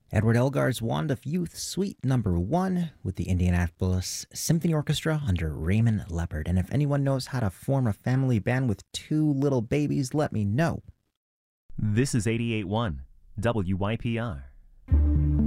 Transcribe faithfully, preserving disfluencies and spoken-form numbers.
Edward Elgar's Wand of Youth, Suite Number One, with the Indianapolis Symphony Orchestra under Raymond Leopard. And if anyone knows how to form a family band with two little babies, let me know. This is eighty-eight point one W Y P R.